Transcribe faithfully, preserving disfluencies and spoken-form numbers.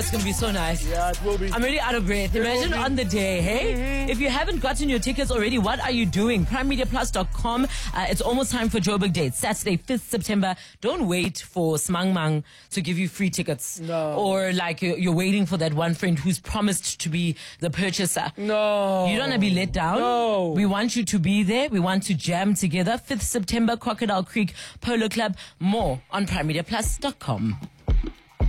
It's going to be so nice. Yeah, it will be. I'm really out of breath. Imagine on the day, hey? Mm-hmm. If you haven't gotten your tickets already, what are you doing? prime media plus dot com. Uh, it's almost time for Joburg Dates. Saturday, fifth September. Don't wait for Smang Mang to give you free tickets. No. Or like you're, you're waiting for that one friend who's promised to be the purchaser. No. You don't want to be let down. No. We want you to be there. We want to jam together. fifth September, Crocodile Creek Polo Club. More on prime media plus dot com.